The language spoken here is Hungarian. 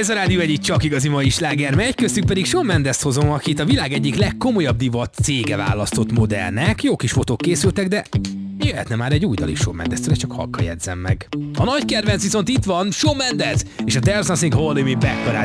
Ez a Rádió egyik csak igazi mai sláger megy, köztük pedig Shawn Mendes-t hozom, akit a világ egyik legkomolyabb divat cége választott modellnek. Jó kis fotók készültek, de jöhetne már egy új dal is Shawn Mendes-től, csak halka jegyzem meg. A nagy kedvenc viszont itt van, Shawn Mendes és a There's Nothing Holding Me Back a